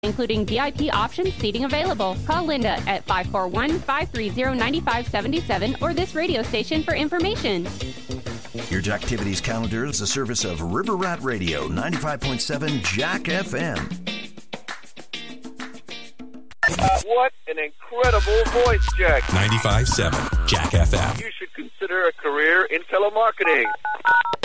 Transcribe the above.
including VIP options, seating available. Call Linda at 541-530-9577 or this radio station for information. Your Jacktivities calendar is a service of River Rat Radio, 95.7 Jack FM. What an incredible voice, Jack. 95.7 Jack FM. You should consider a career in telemarketing.